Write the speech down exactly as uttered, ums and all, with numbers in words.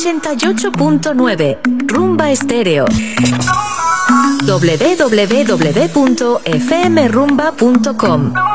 ochenta y ocho punto nueve, Rumba Estéreo. doble u doble u doble u punto f m rumba punto com